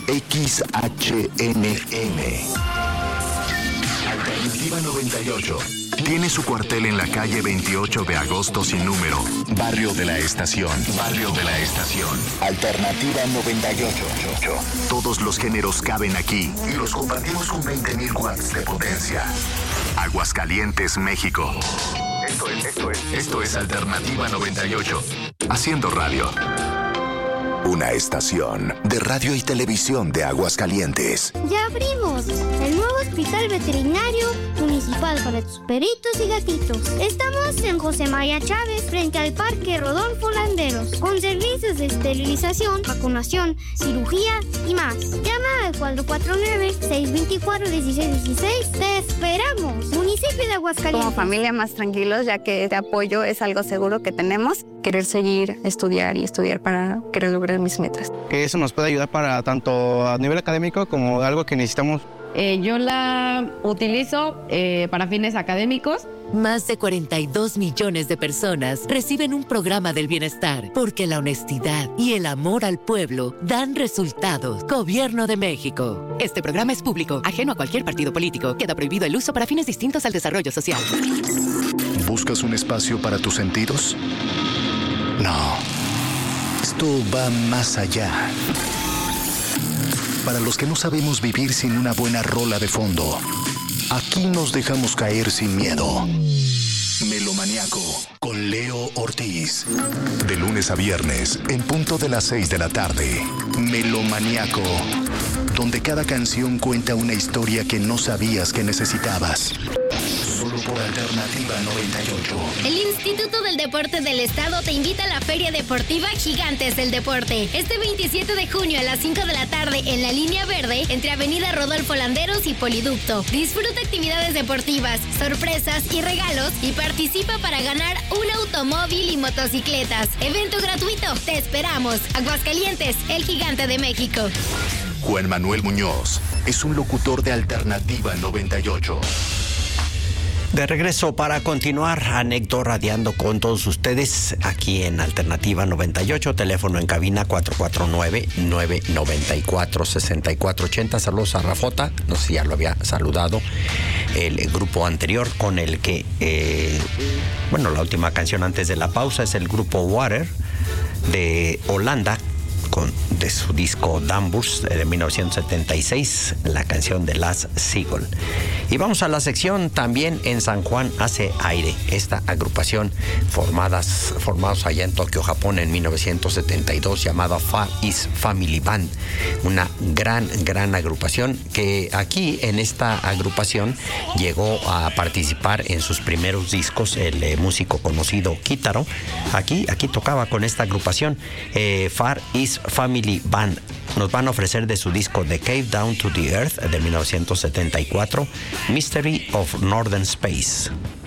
XHNM. Alternativa 98. Tiene su cuartel en la calle 28 de agosto sin número. Barrio de la Estación. Barrio de la Estación. Alternativa 98. Todos los géneros caben aquí y los compartimos con 20.000 watts de potencia. Aguascalientes, México. Esto es Alternativa 98. Haciendo radio. Una estación de radio y televisión de Aguascalientes. ¡Ya abrimos! El nuevo Hospital Veterinario Municipal para tus perritos y gatitos. Estamos en José María Chávez, frente al Parque Rodolfo Landeros, con servicios de esterilización, vacunación, cirugía y más. Llama al 449-624-1616. ¡Te esperamos! Municipio de Aguascalientes. Como familia más tranquilos, ya que este apoyo es algo seguro que tenemos. Querer seguir, estudiar para querer lograr mis metas. Que eso nos puede ayudar para tanto a nivel académico como algo que necesitamos. Yo la utilizo para fines académicos. Más de 42 millones de personas reciben un programa del bienestar porque la honestidad y el amor al pueblo dan resultados. Gobierno de México. Este programa es público, ajeno a cualquier partido político. Queda prohibido el uso para fines distintos al desarrollo social. ¿Buscas un espacio para tus sentidos? No. Esto va más allá. Para los que no sabemos vivir sin una buena rola de fondo, aquí nos dejamos caer sin miedo. Melomaniaco con Leo Ortiz. De lunes a viernes, en punto de las 6 de la tarde. Melomaniaco, donde cada canción cuenta una historia que no sabías que necesitabas. Solo por Alternativa 98. El Instituto del Deporte del Estado te invita a la Feria Deportiva Gigantes del Deporte. Este 27 de junio a las 5 de la tarde en la Línea Verde, entre Avenida Rodolfo Landeros y Poliducto. Disfruta actividades deportivas, sorpresas y regalos y participa para ganar un automóvil y motocicletas. Evento gratuito. Te esperamos. Aguascalientes, el Gigante de México. Juan Manuel Muñoz es un locutor de Alternativa 98. De regreso para continuar, Anécdota radiando con todos ustedes aquí en Alternativa 98, teléfono en cabina 449-994-6480. Saludos a Rafota, no sé si ya lo había saludado, el grupo anterior con el que, la última canción antes de la pausa es el grupo Water de Holanda, de su disco Damburs de 1976, la canción de Las Seagull. Y vamos a la sección también en San Juan hace aire, esta agrupación formados allá en Tokio, Japón en 1972, llamada Far East Family Band, una gran agrupación que aquí en esta agrupación llegó a participar en sus primeros discos el músico conocido Kitaro. Aquí tocaba con esta agrupación. Far East Family Band nos van a ofrecer de su disco The Cave Down to the Earth de 1974, Mystery of Northern Space.